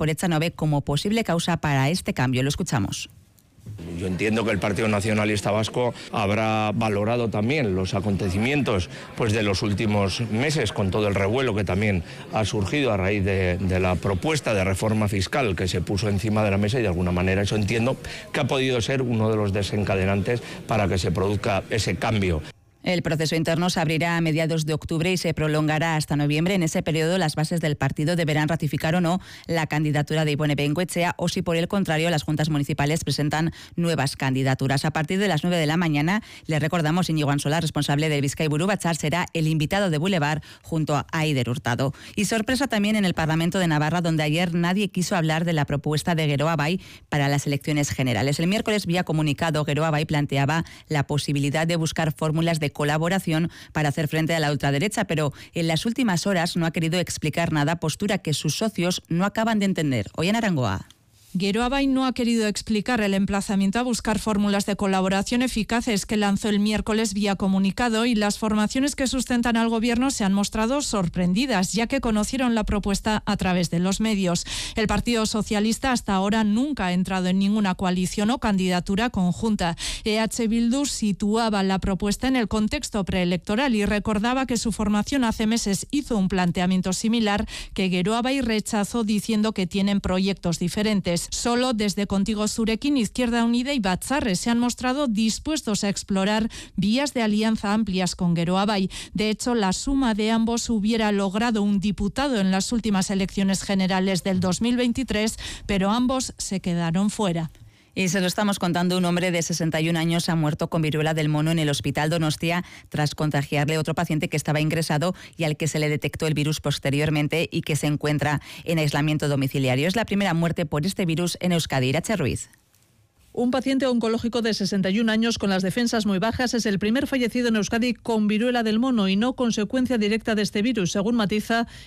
por Echanove como posible causa para este cambio. Lo escuchamos. Yo entiendo que el Partido Nacionalista Vasco habrá valorado también los acontecimientos de los últimos meses, con todo el revuelo que también ha surgido a raíz de la propuesta de reforma fiscal que se puso encima de la mesa, y de alguna manera eso entiendo que ha podido ser uno de los desencadenantes para que se produzca ese cambio. El proceso interno se abrirá a mediados de octubre y se prolongará hasta noviembre. En ese periodo, las bases del partido deberán ratificar o no la candidatura de Ibone Bengoechea, o si por el contrario las juntas municipales presentan nuevas candidaturas. A partir de las 9 de la mañana, les recordamos, Íñigo Ansola, responsable del Bizkaiburu Batzar, será el invitado de Boulevard junto a Aider Hurtado. Y sorpresa también en el Parlamento de Navarra, donde ayer nadie quiso hablar de la propuesta de Geroa Bai para las elecciones generales. El miércoles, vía comunicado, Geroa Bai planteaba la posibilidad de buscar fórmulas de colaboración para hacer frente a la ultraderecha, pero en las últimas horas no ha querido explicar nada, postura que sus socios no acaban de entender. Hoy en Arangoa. Geroa Bai no ha querido explicar el emplazamiento a buscar fórmulas de colaboración eficaces que lanzó el miércoles vía comunicado, y las formaciones que sustentan al gobierno se han mostrado sorprendidas, ya que conocieron la propuesta a través de los medios. El Partido Socialista hasta ahora nunca ha entrado en ninguna coalición o candidatura conjunta. EH Bildu situaba la propuesta en el contexto preelectoral y recordaba que su formación hace meses hizo un planteamiento similar que Geroa Bai rechazó, diciendo que tienen proyectos diferentes. Solo desde Contigo Zurekin, Izquierda Unida y Batzarre se han mostrado dispuestos a explorar vías de alianza amplias con Geroa Bai. De hecho, la suma de ambos hubiera logrado un diputado en las últimas elecciones generales del 2023, pero ambos se quedaron fuera. Y se lo estamos contando, un hombre de 61 años ha muerto con viruela del mono en el Hospital Donostia tras contagiarle a otro paciente que estaba ingresado y al que se le detectó el virus posteriormente y que se encuentra en aislamiento domiciliario. Es la primera muerte por este virus en Euskadi. Irache Ruiz. Un paciente oncológico de 61 años con las defensas muy bajas es el primer fallecido en Euskadi con viruela del mono y no consecuencia directa de este virus, según matiza